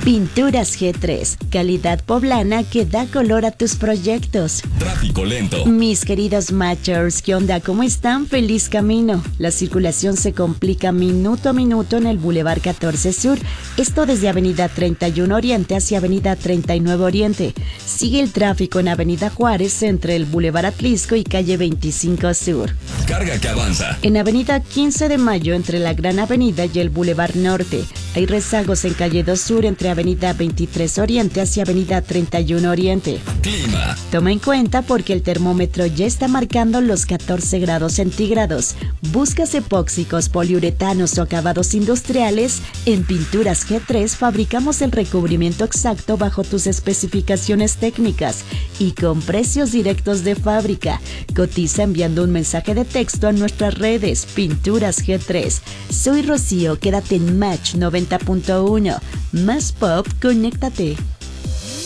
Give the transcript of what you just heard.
Pinturas G3, calidad poblana que da color a tus proyectos. Tráfico lento. Mis queridos matchers, ¿qué onda? ¿Cómo están? Feliz camino. La circulación se complica minuto a minuto en el Boulevard 14 Sur. Esto desde Avenida 31 Oriente hacia Avenida 39 Oriente. Sigue el tráfico en Avenida Juárez entre el Boulevard Atlisco y Calle 25 Sur. Carga que avanza. En Avenida 15 de Mayo entre la Gran Avenida y el Boulevard Norte. Hay rezagos en Calle 2 Sur entre Avenida 23 Oriente hacia Avenida 31 Oriente. Clima. Toma en cuenta porque el termómetro ya está marcando los 14 grados centígrados. ¿Buscas epóxicos, poliuretanos o acabados industriales? En Pinturas G3 fabricamos el recubrimiento exacto bajo tus especificaciones técnicas y con precios directos de fábrica. Cotiza enviando un mensaje de texto a nuestras redes Pinturas G3. Soy Rocío, quédate en Match 90.1. Más pop, conéctate.